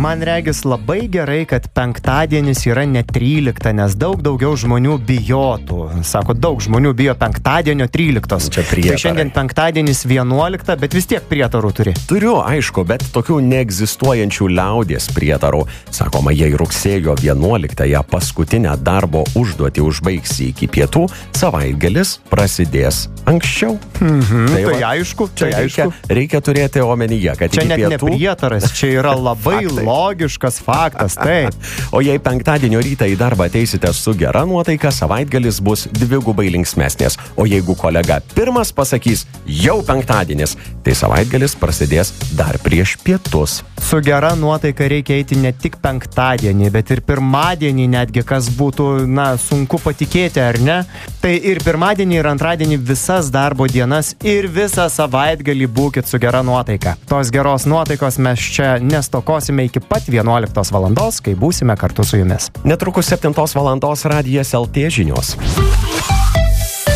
Man regis labai gerai, kad penktadienis yra ne 13, nes daug daugiau žmonių bijotų. Sako, daug žmonių bijo penktadienio 13. Čia prietarai. Tai šiandien penktadienis 11, bet vis tiek prietarų turi. Turiu, aišku, bet tokių neegzistuojančių liaudies prietarų. Sakoma, jei rugsėjo 11-ąją paskutinę darbo užduotį užbaigsi iki pietų, savaitgalis prasidės anksčiau. Tai aišku, Reikia turėti omenyje, kad čia iki net pietų... ne prietaras, čia yra labai logiškas faktas, taip. O jei penktadienio rytą į darbą ateisite su gera nuotaika, savaitgalis bus dvigubai linksmesnės. O jeigu kolega pirmas pasakys, jau penktadienis, tai savaitgalis prasidės dar prieš pietus. Su gera nuotaika reikia eiti ne tik penktadienį, bet ir pirmadienį netgi, kas būtų, sunku patikėti, ar ne? Tai ir pirmadienį, ir antradienį visas darbo dienas ir visą savaitgalį būkit su gera nuotaika. Tos geros nuotaikos mes čia nestokosime iki pat 11 valandos, kai būsime kartu su jumis. Netrukus 7 valandos Radijas LT žinios.